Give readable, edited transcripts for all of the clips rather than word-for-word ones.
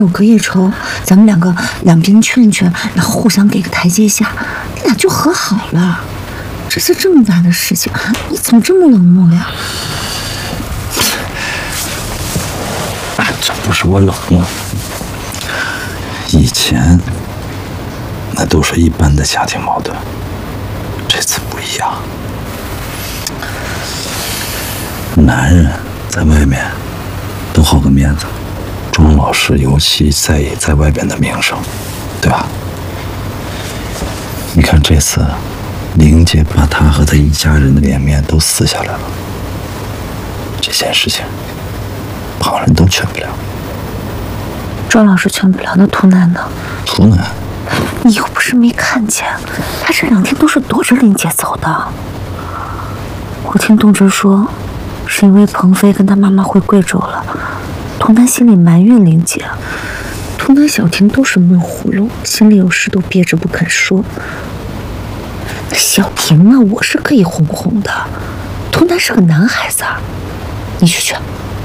有个一筹，咱们两边劝劝，然后互相给个台阶下，你俩就和好了。这是这么大的事情，你怎么这么冷漠呀？ 这不是我冷漠，以前那都是一般的家庭矛盾，这次不一样。男人在外面都好个面子，庄老师尤其在意在外边的名声，对吧？你看这次玲姐把他和他一家人的脸面都撕下来了，这件事情旁人都劝不了。 庄老师劝不了，那图南呢？ 图南， 你又不是没看见，他这2天都是躲着玲姐走的。我听东哲说，是因为鹏飞跟他妈妈回贵州了，图南心里埋怨玲姐。图南、小婷都是闷葫芦，心里有事都憋着不肯说。小婷嘛，我是可以哄哄的，图南是个男孩子，你去劝。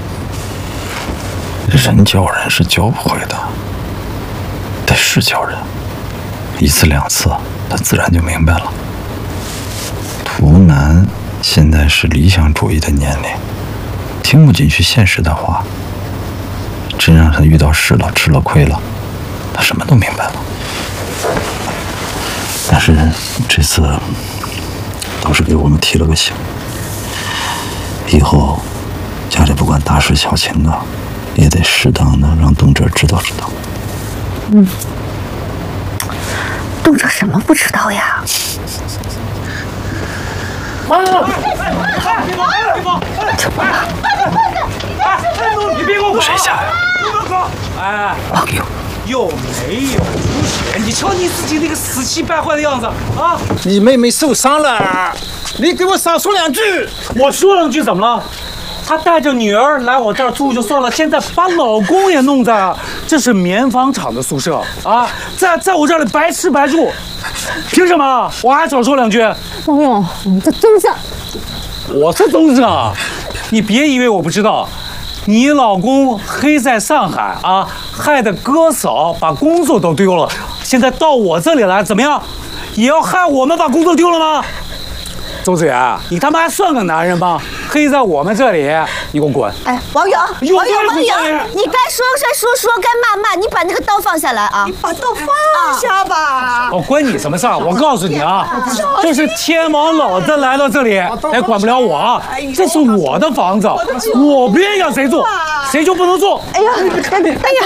人教人是教不会的，得是教人，1次2次，他自然就明白了。图南现在是理想主义的年龄，听不进去现实的话，真让他遇到事了，吃了亏了，他什么都明白了。但是这次倒是给我们提了个醒，以后家里不管大事小情的，也得适当的让东哲知道知道。 东哲什么不知道呀？ 怎么了？你别给我谁下呀？ 哎， 王勇， 有没有出血？你瞧你自己那个死气败坏的样子啊！ 你妹妹受伤了，你给我少说2句。 我说2句怎么了？她带着女儿来我这儿住就算了，现在把老公也弄在这是棉纺厂的宿舍啊，在我这里白吃白住，凭什么？我还少说2句。 王勇，你这真相。 我是东子啊，你别以为我不知道。你老公黑在上海啊，害得哥嫂把工作都丢了，现在到我这里来，怎么样？也要害我们把工作丢了吗？周子元，你他妈还算个男人吗？黑在我们这里，你给我滚！ 哎，王勇， 有王勇， 你该说，该骂，你把那个刀放下来啊！ 你把刀放下吧。 关你什么事儿？我告诉你啊，这是天王老子来到这里，也管不了我啊！这是我的房子，我不愿意让谁住，谁就不能住。 哎呀，晚上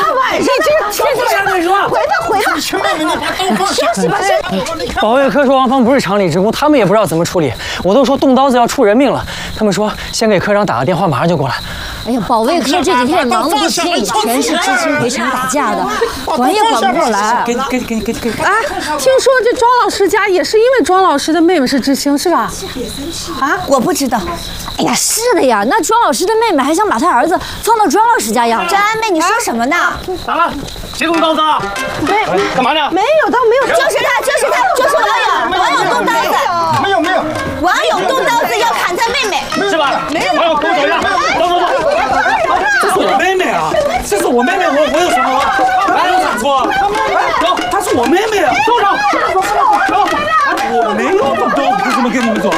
这个，回吧，休息吧。 保卫科说王芳不是常理职工，他们也不知道怎么处理。我都说动刀子要出人命了，他们说先给科长打个电话，马上就过来。 哎呀，保卫科这几天也忙得不行，全是知青回城打架的，管也管不过来。 给。 哎，听说这庄老师家也是因为庄老师的妹妹是知青，是吧？ 啊，我不知道。哎呀，是的呀，那庄老师的妹妹还想把他儿子放到庄老师家养。张安妹，你说什么呢？ 咋了？谁动刀子啊？干嘛呢？ 没有刀，没有， 就是王勇动刀子。 没有， 王勇动刀子要砍他妹妹， 是吧？ 没有， 王勇，跟我走一下。走。这是我妹妹啊！这是我妹妹，我有什么？我有啥错？走，她是我妹妹啊！住手！我没有动刀，凭什么跟你们走？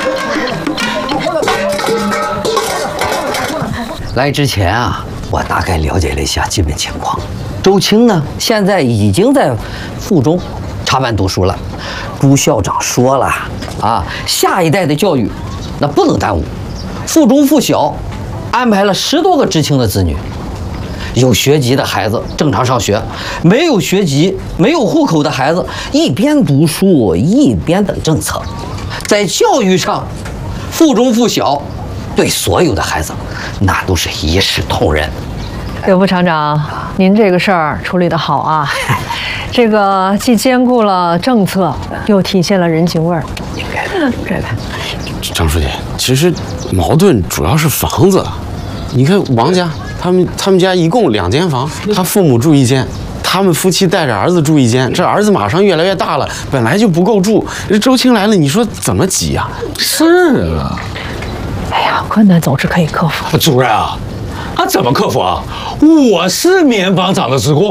来之前啊，我大概了解了一下基本情况。周青呢，现在已经在附中插班读书了。朱校长说了啊，下一代的教育那不能耽误。附中附小安排了10多个知青的子女，有学籍的孩子正常上学，没有学籍、没有户口的孩子一边读书一边等政策。在教育上，附中附小对所有的孩子那都是一视同仁。 刘副厂长，您这个事儿处理得好啊！这个既兼顾了政策，又体现了人情味儿。 应该的， 对的。 张书记，其实矛盾主要是房子。你看王家，他们家一共2间房，他父母住1间，他们夫妻带着儿子住1间。这儿子马上越来越大了，本来就不够住。这周青来了，你说怎么挤呀？ 是啊。 哎呀，困难总是可以克服。 主任啊，他怎么克服啊？我是棉纺厂的职工，